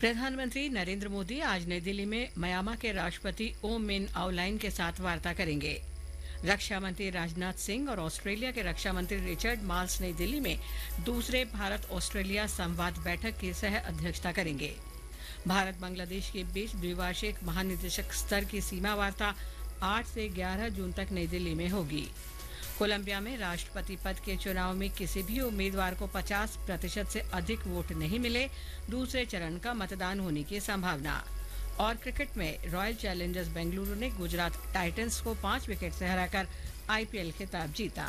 प्रधानमंत्री नरेंद्र मोदी आज नई दिल्ली में म्यांमार के राष्ट्रपति ओ मिन आउलाइन के साथ वार्ता करेंगे। रक्षा मंत्री राजनाथ सिंह और ऑस्ट्रेलिया के रक्षा मंत्री रिचर्ड मार्ल्स नई दिल्ली में दूसरे भारत ऑस्ट्रेलिया संवाद बैठक की सह अध्यक्षता करेंगे। भारत बांग्लादेश के बीच द्विवार्षिक महानिदेशक स्तर की सीमा वार्ता 8 से 11 जून तक नई दिल्ली में होगी। कोलंबिया में राष्ट्रपति पद के चुनाव में किसी भी उम्मीदवार को 50% से अधिक वोट नहीं मिले, दूसरे चरण का मतदान होने की संभावना। और क्रिकेट में रॉयल चैलेंजर्स बेंगलुरु ने गुजरात टाइटंस को 5 विकेट से हराकर आईपीएल खिताब जीता।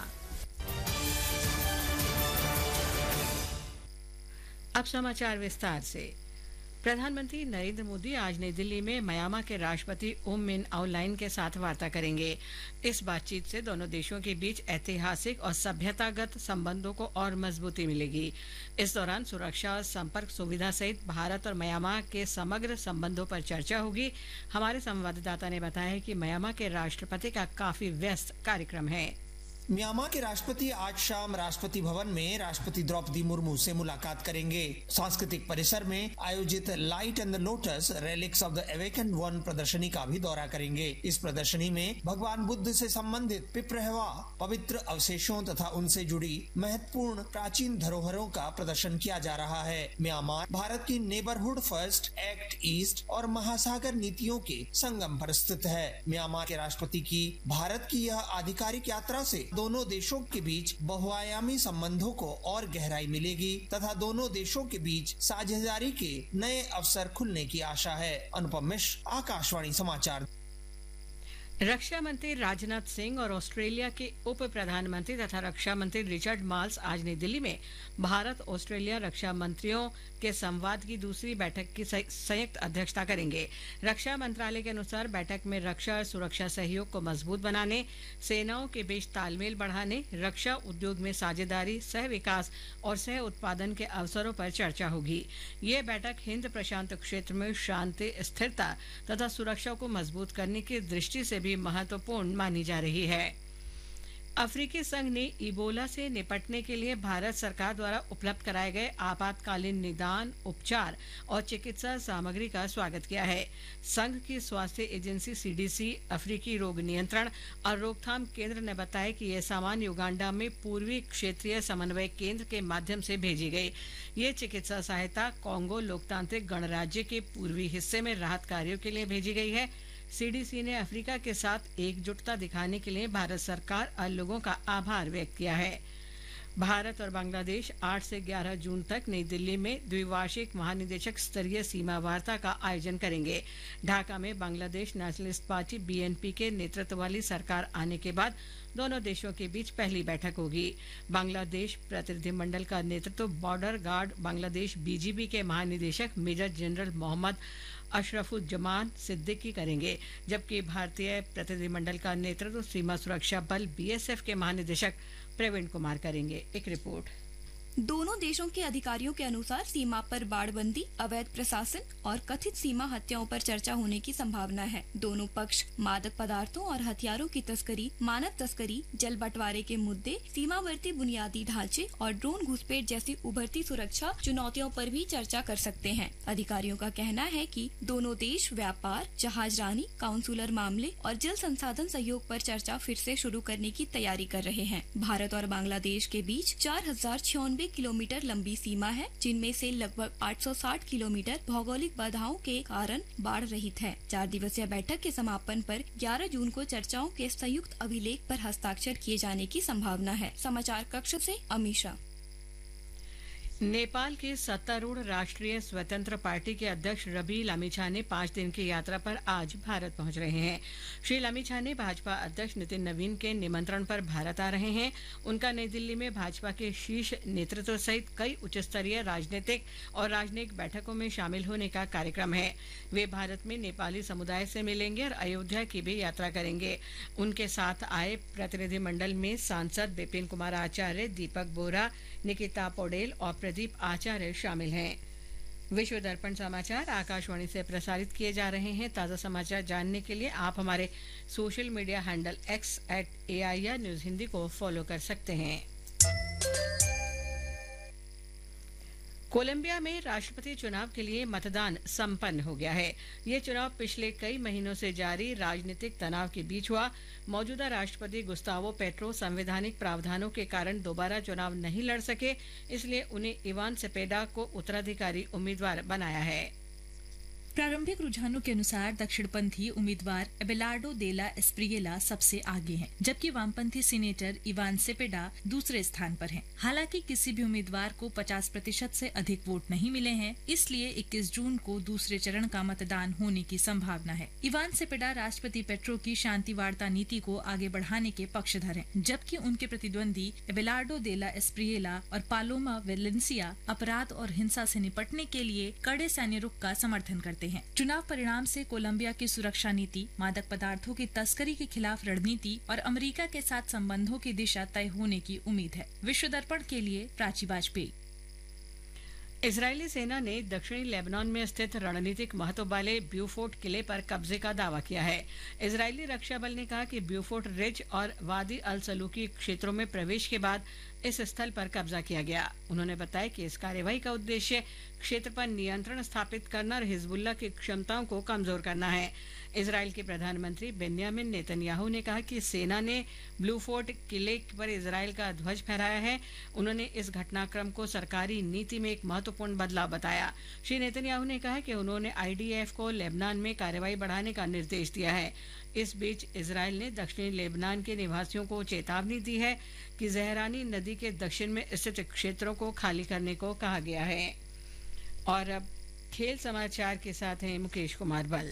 अब समाचार विस्तार से। प्रधानमंत्री नरेंद्र मोदी आज नई दिल्ली में म्यांमार के राष्ट्रपति ओ मिन आउलाइन के साथ वार्ता करेंगे। इस बातचीत से दोनों देशों के बीच ऐतिहासिक और सभ्यतागत संबंधों को और मजबूती मिलेगी। इस दौरान सुरक्षा और संपर्क सुविधा सहित भारत और म्यांमार के समग्र संबंधों पर चर्चा होगी। हमारे संवाददाता ने बताया है कि म्यांमार के राष्ट्रपति का काफी व्यस्त कार्यक्रम है। म्यांमार के राष्ट्रपति आज शाम राष्ट्रपति भवन में राष्ट्रपति द्रौपदी मुर्मू से मुलाकात करेंगे। सांस्कृतिक परिसर में आयोजित light and the lotus relics of the awaken one प्रदर्शनी का भी दौरा करेंगे। इस प्रदर्शनी में भगवान बुद्ध से संबंधित पिपरहवा पवित्र अवशेषों तथा उनसे जुड़ी महत्वपूर्ण प्राचीन धरोहरों का प्रदर्शन किया जा रहा है। म्यांमार भारत की नेबरहुड फर्स्ट, एक्ट ईस्ट और महासागर नीतियों के संगम पर स्थित है। म्यांमार के राष्ट्रपति की भारत की यह आधिकारिक यात्रा से दोनों देशों के बीच बहुआयामी संबंधों को और गहराई मिलेगी तथा दोनों देशों के बीच साझेदारी के नए अवसर खुलने की आशा है। अनुपम मिश्र, आकाशवाणी समाचार। रक्षा मंत्री राजनाथ सिंह और ऑस्ट्रेलिया के उप प्रधानमंत्री तथा रक्षा मंत्री रिचर्ड मार्ल्स आज नई दिल्ली में भारत ऑस्ट्रेलिया रक्षा मंत्रियों के संवाद की दूसरी बैठक की संयुक्त अध्यक्षता करेंगे। रक्षा मंत्रालय के अनुसार बैठक में रक्षा और सुरक्षा सहयोग को मजबूत बनाने, सेनाओं के बीच तालमेल बढ़ाने, रक्षा उद्योग में साझेदारी, सह विकास और सह उत्पादन के अवसरों पर चर्चा होगी। ये बैठक हिंद प्रशांत क्षेत्र में शांति, स्थिरता तथा सुरक्षा को मजबूत करने की दृष्टि से भी महत्वपूर्ण मानी जा रही है। अफ्रीकी संघ ने इबोला से निपटने के लिए भारत सरकार द्वारा उपलब्ध कराए गए आपातकालीन निदान, उपचार और चिकित्सा सामग्री का स्वागत किया है। संघ की स्वास्थ्य एजेंसी सीडीसी, अफ्रीकी रोग नियंत्रण और रोकथाम केंद्र ने बताया कि यह सामान युगांडा में पूर्वी क्षेत्रीय समन्वय केंद्र के माध्यम से भेजी गई। ये चिकित्सा सहायता कोंगो लोकतांत्रिक गणराज्य के पूर्वी हिस्से में राहत कार्यों के लिए भेजी गई है। सीडीसी ने अफ्रीका के साथ एकजुटता दिखाने के लिए भारत सरकार और लोगों का आभार व्यक्त किया है। भारत और बांग्लादेश 8 से 11 जून तक नई दिल्ली में द्विवार्षिक महानिदेशक स्तरीय सीमा वार्ता का आयोजन करेंगे। ढाका में बांग्लादेश नेशनलिस्ट पार्टी बीएनपी के नेतृत्व वाली सरकार आने के बाद दोनों देशों के बीच पहली बैठक होगी। बांग्लादेश प्रतिनिधिमंडल का नेतृत्व बॉर्डर गार्ड बांग्लादेश बीजीबी के महानिदेशक मेजर जनरल मोहम्मद अशरफुज्जमान सिद्दीकी करेंगे, जबकि भारतीय प्रतिनिधिमंडल का नेतृत्व सीमा सुरक्षा बल बीएसएफ के महानिदेशक प्रवीण कुमार करेंगे। एक रिपोर्ट। दोनों देशों के अधिकारियों के अनुसार सीमा पर बाड़बंदी, अवैध प्रशासन और कथित सीमा हत्याओं पर चर्चा होने की संभावना है। दोनों पक्ष मादक पदार्थों और हथियारों की तस्करी, मानव तस्करी, जल बंटवारे के मुद्दे, सीमावर्ती बुनियादी ढांचे और ड्रोन घुसपैठ जैसी उभरती सुरक्षा चुनौतियों पर भी चर्चा कर सकते हैं। अधिकारियों का कहना है कि दोनों देश व्यापार, जहाजरानी, काउंसुलर मामले और जल संसाधन सहयोग पर चर्चा फिर से शुरू करने की तैयारी कर रहे हैं। भारत और बांग्लादेश के बीच 4096 किलोमीटर लंबी सीमा है, जिनमें से लगभग 860 किलोमीटर भौगोलिक बाधाओं के कारण बाढ़ रहित है। 4 दिवसीय बैठक के समापन पर 11 जून को चर्चाओं के संयुक्त अभिलेख पर हस्ताक्षर किए जाने की संभावना है। समाचार कक्ष से अमीशा। नेपाल के सत्तारूढ़ राष्ट्रीय स्वतंत्र पार्टी के अध्यक्ष रवि लामिछाने 5 दिन की यात्रा पर आज भारत पहुंच रहे हैं। श्री लामिछाने भाजपा अध्यक्ष नितिन नवीन के निमंत्रण पर भारत आ रहे हैं। उनका नई दिल्ली में भाजपा के शीर्ष नेतृत्व सहित कई उच्च स्तरीय राजनीतिक और राजनयिक बैठकों में शामिल होने का कार्यक्रम है। वे भारत में नेपाली समुदाय से मिलेंगे और अयोध्या की भी यात्रा करेंगे। उनके साथ आए प्रतिनिधिमंडल में सांसद विपिन कुमार आचार्य, दीपक बोरा, निकिता पौडेल और प्रदीप आचार्य शामिल हैं। विश्व दर्पण समाचार आकाशवाणी से प्रसारित किए जा रहे हैं। ताज़ा समाचार जानने के लिए आप हमारे social media handle x@AIR news Hindi को फॉलो कर सकते हैं। कोलंबिया में राष्ट्रपति चुनाव के लिए मतदान संपन्न हो गया है। ये चुनाव पिछले कई महीनों से जारी राजनीतिक तनाव के बीच हुआ। मौजूदा राष्ट्रपति गुस्तावो पेट्रो संवैधानिक प्रावधानों के कारण दोबारा चुनाव नहीं लड़ सके, इसलिए उन्हें इवान सेपेडा को उत्तराधिकारी उम्मीदवार बनाया है। प्रारंभिक रुझानों के अनुसार दक्षिणपंथी उम्मीदवार एबेलार्डो देला एस्प्रिएला सबसे आगे हैं, जबकि वामपंथी सीनेटर इवान सेपेडा दूसरे स्थान पर हैं। हालांकि किसी भी उम्मीदवार को 50% से अधिक वोट नहीं मिले हैं, इसलिए 21 जून को दूसरे चरण का मतदान होने की संभावना है। इवान सेपेडा राष्ट्रपति पेट्रो की शांति वार्ता नीति को आगे बढ़ाने के पक्षधर हैं, जबकि उनके प्रतिद्वंदी एबेलार्डो देला एस्प्रिएला और पालोमा वेलेंसिया अपराध और हिंसा से निपटने के लिए कड़े सैन्य रुख का समर्थन करते हैं। चुनाव परिणाम से कोलंबिया की सुरक्षा नीति, मादक पदार्थों की तस्करी के खिलाफ रणनीति और अमेरिका के साथ संबंधों की दिशा तय होने की उम्मीद है। विश्व दर्पण के लिए प्राची वाजपेयी। इजरायली सेना ने दक्षिणी लेबनान में स्थित रणनीतिक महत्व वाले ब्यूफोर्ट किले पर कब्जे का दावा किया है। इजरायली रक्षा बल ने कहा कि ब्यूफोर्ट रिज और वादी अल सलूकी क्षेत्रों में प्रवेश के बाद इस स्थल पर कब्जा किया गया। उन्होंने बताया कि इस कार्यवाही का उद्देश्य क्षेत्र पर नियंत्रण स्थापित करना और हिजबुल्लाह की क्षमताओं को कमजोर करना है। इजराइल के प्रधानमंत्री बेन्यामिन नेतन्याहू ने कहा कि सेना ने ब्लूफोर्ट किले पर इजराइल का ध्वज फहराया है। उन्होंने इस घटनाक्रम को सरकारी नीति में एक महत्वपूर्ण बदलाव बताया। श्री नेतन्याहू ने कहा कि उन्होंने आईडीएफ को लेबनान में कार्रवाई बढ़ाने का निर्देश दिया है। इस बीच इजराइल ने दक्षिणी लेबनान के निवासियों को चेतावनी दी है कि जहरानी नदी के दक्षिण में स्थित क्षेत्रों को खाली करने को कहा गया है। और अब खेल समाचार के साथ हैं मुकेश कुमार बल।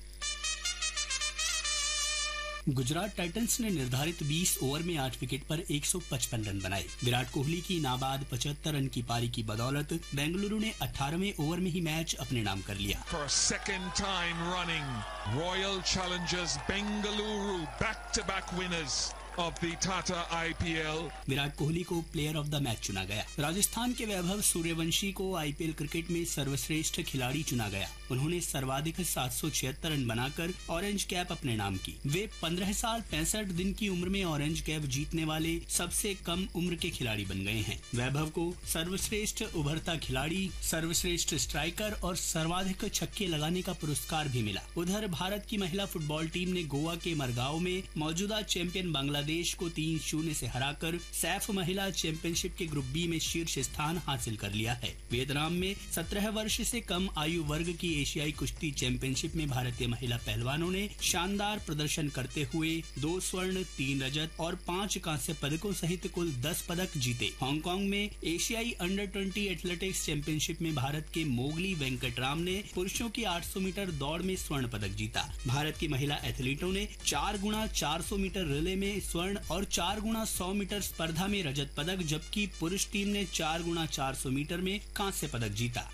गुजरात टाइटंस ने निर्धारित 20 ओवर में 8 विकेट पर 155 रन बनाए। विराट कोहली की नाबाद 75 रन की पारी की बदौलत बेंगलुरु ने 18वें ओवर में ही मैच अपने नाम कर लिया। For a second time running, Royal Challengers Bengaluru back-to-back winners of the Tata IPL। Virat Kohli को प्लेयर ऑफ द मैच चुना गया। राजस्थान के वैभव सूर्यवंशी को आईपीएल क्रिकेट में सर्वश्रेष्ठ खिलाड़ी चुना गया। उन्होंने सर्वाधिक 776 रन बनाकर ऑरेंज कैप अपने नाम की। वे 15 साल 65 दिन की उम्र में ऑरेंज कैप जीतने वाले सबसे कम उम्र के खिलाड़ी बन गए हैं। वैभव को सर्वश्रेष्ठ उभरता खिलाड़ी, सर्वश्रेष्ठ स्ट्राइकर और सर्वाधिक छक्के लगाने का पुरस्कार भी मिला। उधर भारत की महिला फुटबॉल टीम ने गोवा के मरगांव में मौजूदा चैंपियन बांग्लादेश को 3-0 से हराकर सैफ महिला चैंपियनशिप के ग्रुप बी में शीर्ष स्थान हासिल कर लिया है। वियतनाम में 17 वर्ष से कम आयु वर्ग की एशियाई कुश्ती चैंपियनशिप में भारतीय महिला पहलवानों ने शानदार प्रदर्शन करते हुए 2 स्वर्ण, 3 रजत और 5 कांस्य पदकों सहित कुल 10 पदक जीते। हांगकांग में एशियाई अंडर 20 एथलेटिक्स चैंपियनशिप में भारत के मोगली वेंकटराम ने पुरुषों की 800 मीटर दौड़ में स्वर्ण पदक जीता। भारत की महिला एथलीटों ने 4x400 मीटर रिले में स्वर्ण और 4x100 मीटर स्पर्धा में रजत पदक, जबकि पुरुष टीम ने 4x400 मीटर में कांस्य पदक जीता।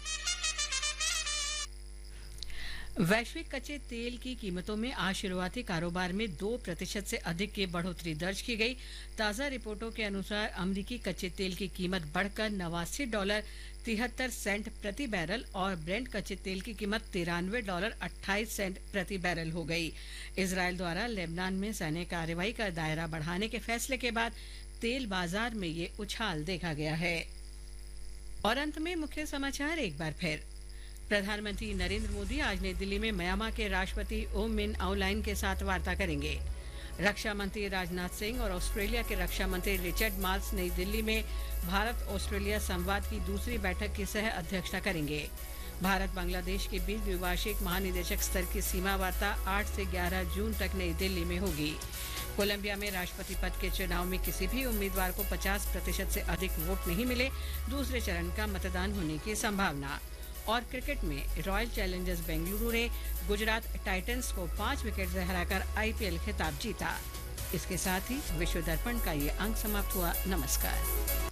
वैश्विक कच्चे तेल की कीमतों में आज शुरुआती कारोबार में 2% से अधिक की बढ़ोतरी दर्ज की गई। ताज़ा रिपोर्टों के अनुसार अमेरिकी कच्चे तेल की कीमत बढ़कर $89.73 प्रति बैरल और ब्रेंट कच्चे तेल की कीमत $93.28 प्रति बैरल हो गई। इजरायल द्वारा लेबनान में सैन्य कार्रवाई का दायरा बढ़ाने के फैसले के बाद तेल बाजार में ये उछाल देखा गया है। और अंत में मुख्य समाचार एक बार फिर। प्रधानमंत्री नरेंद्र मोदी आज नई दिल्ली में म्यांमार के राष्ट्रपति ओ मिन आउलाइन के साथ वार्ता करेंगे। रक्षा मंत्री राजनाथ सिंह और ऑस्ट्रेलिया के रक्षा मंत्री रिचर्ड माल्स नई दिल्ली में भारत ऑस्ट्रेलिया संवाद की दूसरी बैठक की सह अध्यक्षता करेंगे। भारत बांग्लादेश के बीच द्विवार्षिक महानिदेशक स्तर की सीमा वार्ता 8 से 11 जून तक नई दिल्ली में होगी। कोलंबिया में राष्ट्रपति पद के चुनाव में किसी भी उम्मीदवार को 50% से अधिक वोट नहीं मिले, दूसरे चरण का मतदान होने की संभावना। और क्रिकेट में रॉयल चैलेंजर्स बेंगलुरु ने गुजरात टाइटंस को 5 विकेट से हराकर आईपीएल खिताब जीता। इसके साथ ही विश्व दर्पण का ये अंक समाप्त हुआ। नमस्कार।